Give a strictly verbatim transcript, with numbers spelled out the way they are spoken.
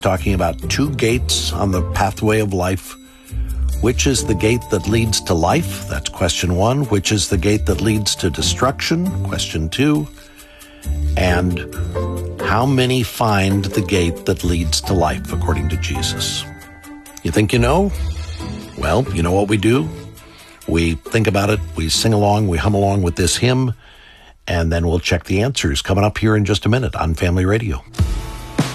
talking about two gates on the pathway of life. Which is the gate that leads to life? That's question one. Which is the gate that leads to destruction? Question two. And how many find the gate that leads to life according to Jesus? You think you know? Well, you know what we do? We think about it, we sing along, we hum along with this hymn, and then we'll check the answers coming up here in just a minute on Family Radio.